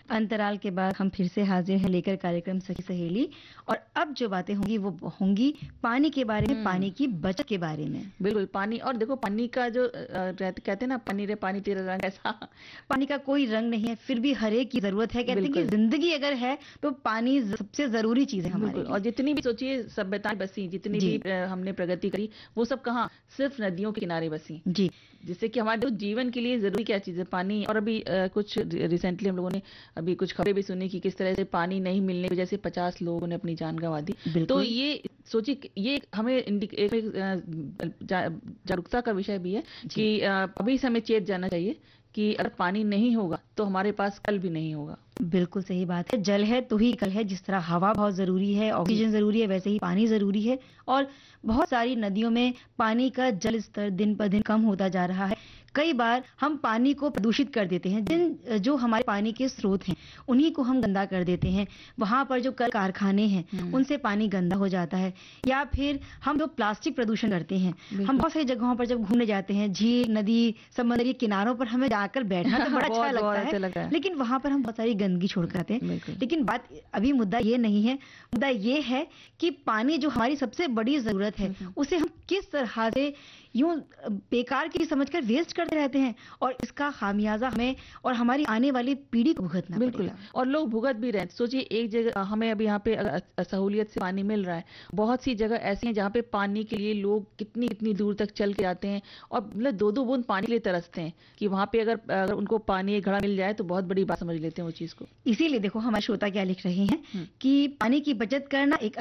अंतराल के बाद हम फिर से हाजिर हैं लेकर कार्यक्रम सखी सहेली। और अब जो बातें होंगी वो होंगी पानी के बारे में, पानी की बचत के बारे में। बिल्कुल। पानी, और देखो पानी का जो कहते हैं ना, पानी रे पानी तेरा रंग, ऐसा। पानी का कोई रंग नहीं है, फिर भी हर एक की जरूरत है। कहते हैं कि बिल्कुल जिंदगी अगर है तो पानी सबसे जरूरी चीज है हमारे बिल्कुल। और लिए। जितनी भी सोचिए सभ्यताएं बसी, जितनी जी भी हमने प्रगति करी, वो सब कहाँ, सिर्फ नदियों के किनारे बसी। जी जिससे कि हमारे जीवन के लिए जरूरी क्या चीज है, पानी। और अभी कुछ रिसेंटली हम लोगों ने अभी कुछ खबरें भी सुनी कि किस तरह से पानी नहीं मिलने की वजह से 50 लोगों ने अपनी जान गंवा दी। तो बिल्कुल। ये सोचिए, ये हमें एक जागरूकता का विषय भी है जी कि अभी से हमें चेत जाना चाहिए कि अगर पानी नहीं होगा तो हमारे पास कल भी नहीं होगा। बिल्कुल सही बात है। जल है तो ही कल है। जिस तरह हवा बहुत जरूरी है, जी ऑक्सीजन जरूरी है, वैसे ही पानी जरूरी है। और बहुत सारी नदियों में पानी का जल स्तर दिन पर दिन कम होता जा रहा है। कई बार हम पानी को प्रदूषित कर देते हैं। जो हमारे पानी के स्रोत हैं उन्हीं को हम गंदा कर देते हैं। वहां पर जो कल कारखाने हैं उनसे पानी गंदा हो जाता है। या फिर हम जो प्लास्टिक प्रदूषण करते हैं, हम बिल्कुल। बहुत सारी जगहों पर जब घूमने जाते हैं, झील, नदी, समुद्र के किनारों पर हमें जाकर बैठना तो बड़ा अच्छा बहुत बहुत लगता है। अच्छा लगता है। लेकिन वहां पर हम बहुत सारी गंदगी छोड़कर आते हैं। बिल्कुल लेकिन बात अभी मुद्दा ये नहीं है। मुद्दा ये है कि पानी जो हमारी सबसे बड़ी जरूरत है उसे हम किस तरह से यूं बेकार की समझकर वेस्ट करते रहते हैं। और इसका खामियाजा हमें और हमारी आने वाली पीढ़ी को भुगतना बिल्कुल। पड़ेगा। और लोग भुगत भी रहे हैं। सोचिए, एक जगह हमें अभी यहाँ पे सहूलियत से पानी मिल रहा है, बहुत सी जगह ऐसी हैं जहाँ पे पानी के लिए लोग कितनी कितनी दूर तक चल के जाते हैं और मतलब दो दो बूंद पानी के लिए तरसते हैं कि वहां पे अगर उनको पानी एक घड़ा मिल जाए तो बहुत बड़ी बात समझ लेते हैं वो चीज को। इसीलिए देखो हमारे श्रोता क्या लिख रहे हैं हम्म। कि पानी की बचत करना एक